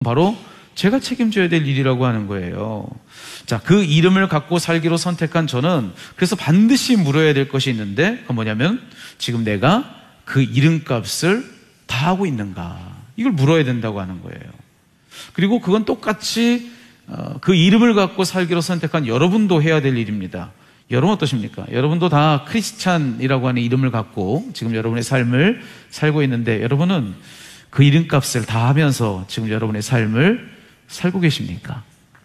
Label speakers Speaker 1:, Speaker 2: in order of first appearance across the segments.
Speaker 1: 바로 제가 책임져야 될 일이라고 하는 거예요. 자, 그 이름을 갖고 살기로 선택한 저는 그래서 반드시 물어야 될 것이 있는데 그건 뭐냐면 지금 내가 그 이름값을 다 하고 있는가, 이걸 물어야 된다고 하는 거예요. 그리고 그건 똑같이 그 이름을 갖고 살기로 선택한 여러분도 해야 될 일입니다. 여러분 어떠십니까? 여러분도 다 크리스찬이라고 하는 이름을 갖고 지금 여러분의 삶을 살고 있는데 여러분은 그 이름값을 다 하면서 지금 여러분의 삶을 살고 계십니까?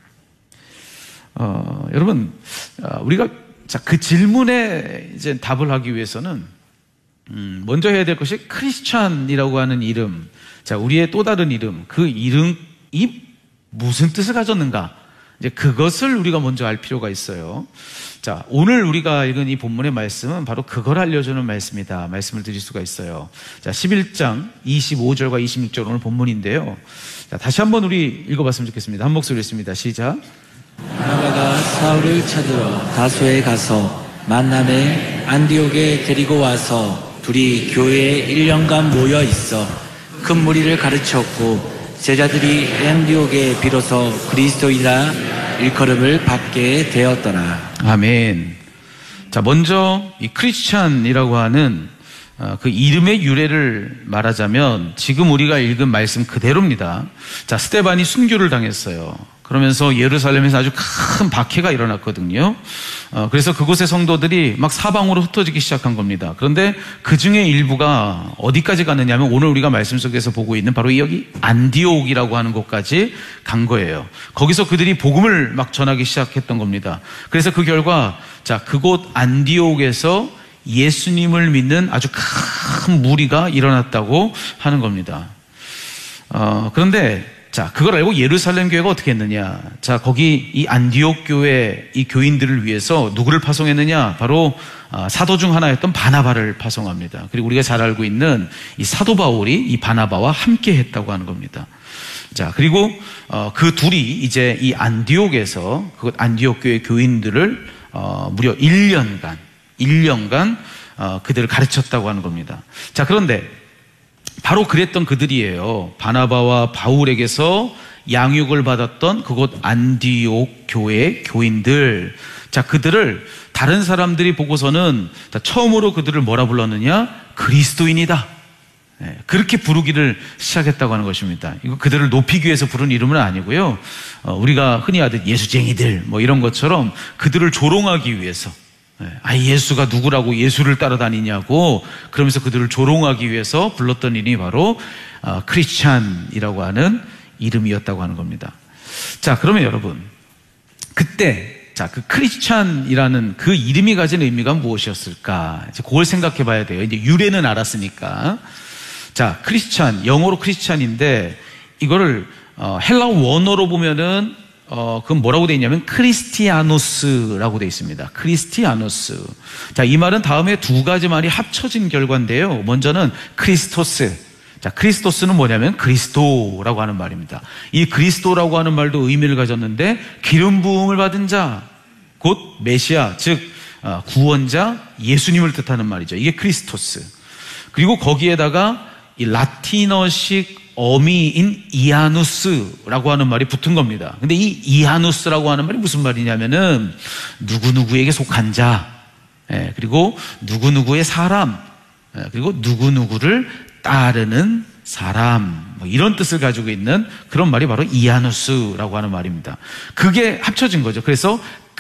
Speaker 1: 여러분, 우리가 그 질문에 이제 답을 하기 위해서는 먼저 해야 될 것이 크리스찬이라고 하는 이름, 자, 우리의 또 다른 이름, 그 이름이 무슨 뜻을 가졌는가? 이제 그것을 우리가 먼저 알 필요가 있어요. 자, 오늘 우리가 읽은 이 본문의 말씀은 바로 그걸 알려주는 말씀이다. 말씀을 드릴 수가 있어요. 자, 11장 25절과 26절 오늘 본문인데요. 자, 다시 한번 우리 읽어봤으면 좋겠습니다. 한 목소리 읽습니다. 시작.
Speaker 2: 바나바가 사울을 찾으러 다소에 가서 만남에 안디옥에 데리고 와서 둘이 교회에 1년간 모여 있어 큰 무리를 가르쳤고 제자들이 안디옥에 비로소 그리스도이라 일컬음을 받게 되었더라.
Speaker 1: 아멘. 자, 먼저 이 크리스찬이라고 하는 그 이름의 유래를 말하자면 지금 우리가 읽은 말씀 그대로입니다. 자, 스데반이 순교를 당했어요. 그러면서 예루살렘에서 아주 큰 박해가 일어났거든요. 그래서 그곳의 성도들이 막 사방으로 흩어지기 시작한 겁니다. 그런데 그 중에 일부가 어디까지 갔느냐 하면 오늘 우리가 말씀 속에서 보고 있는 바로 여기 안디옥이라고 하는 곳까지 간 거예요. 거기서 그들이 복음을 막 전하기 시작했던 겁니다. 그래서 그 결과 자, 그곳 안디옥에서 예수님을 믿는 아주 큰 무리가 일어났다고 하는 겁니다. 그런데 자, 그걸 알고 예루살렘 교회가 어떻게 했느냐? 자, 거기 이 안디옥 교회 이 교인들을 위해서 누구를 파송했느냐? 바로 사도 중 하나였던 바나바를 파송합니다. 그리고 우리가 잘 알고 있는 이 사도 바울이 이 바나바와 함께 했다고 하는 겁니다. 자, 그리고 그 둘이 이제 이 안디옥에서 그 안디옥 교회 교인들을 무려 1년간 그들을 가르쳤다고 하는 겁니다. 자, 그런데 바로 그랬던 그들이에요. 바나바와 바울에게서 양육을 받았던 그곳 안디옥 교회의 교인들. 자, 그들을 다른 사람들이 보고서는 처음으로 그들을 뭐라 불렀느냐? 그리스도인이다. 네, 그렇게 부르기를 시작했다고 하는 것입니다. 이거 그들을 높이기 위해서 부른 이름은 아니고요. 우리가 흔히 하듯 예수쟁이들 뭐 이런 것처럼 그들을 조롱하기 위해서, 예수가 누구라고 예수를 따라다니냐고 그러면서 그들을 조롱하기 위해서 불렀던 이름이 바로 크리스찬이라고 하는 이름이었다고 하는 겁니다. 자, 그러면 여러분, 그때 자, 그 크리스찬이라는 그 이름이 가진 의미가 무엇이었을까? 이제 그걸 생각해 봐야 돼요. 이제 유래는 알았으니까. 자, 크리스찬, 영어로 크리스찬인데 이거를 헬라 원어로 보면은 그건 뭐라고 돼 있냐면 크리스티아노스라고 돼 있습니다. 크리스티아노스. 자, 이 말은 다음에 두 가지 말이 합쳐진 결과인데요. 먼저는 크리스토스. 자, 크리스토스는 뭐냐면 그리스도라고 하는 말입니다. 이 그리스도라고 하는 말도 의미를 가졌는데 기름 부음을 받은 자, 곧 메시아, 즉 구원자, 예수님을 뜻하는 말이죠. 이게 크리스토스. 그리고 거기에다가 이 라틴어식 어미인 이아누스라고 하는 말이 붙은 겁니다. 근데 이 이아누스라고 하는 말이 무슨 말이냐면은 누구누구에게 속한 자, 그리고 누구누구의 사람, 그리고 누구누구를 따르는 사람, 뭐 이런 뜻을 가지고 있는 그런 말이 바로 이아누스라고 하는 말입니다. 그게 합쳐진 거죠. 그래서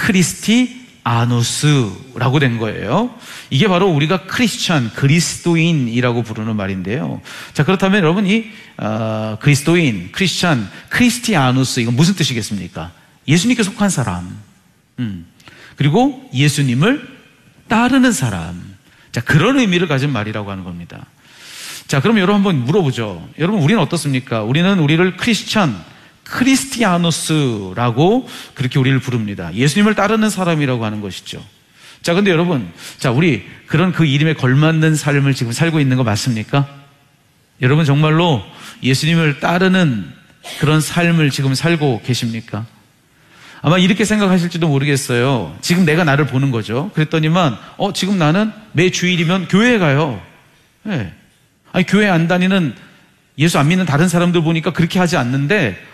Speaker 1: 크리스티아누스라고 된 거예요. 이게 바로 우리가 크리스찬, 그리스도인이라고 부르는 말인데요. 자, 그렇다면 여러분 이 그리스도인, 크리스찬, 크리스티아누스 이건 무슨 뜻이겠습니까? 예수님께 속한 사람, 그리고 예수님을 따르는 사람. 자, 그런 의미를 가진 말이라고 하는 겁니다. 자, 그럼 여러분 한번 물어보죠. 여러분, 우리는 어떻습니까? 우리는 우리를 크리스찬, 크리스티아누스라고 그렇게 우리를 부릅니다. 예수님을 따르는 사람이라고 하는 것이죠. 자, 근데 여러분, 자, 우리 그런 그 이름에 걸맞는 삶을 지금 살고 있는 거 맞습니까? 여러분 정말로 예수님을 따르는 그런 삶을 지금 살고 계십니까? 아마 이렇게 생각하실지도 모르겠어요. 지금 내가 나를 보는 거죠. 그랬더니만, 지금 나는 매 주일이면 교회에 가요. 네. 아니, 교회 안 다니는 예수 안 믿는 다른 사람들 보니까 그렇게 하지 않는데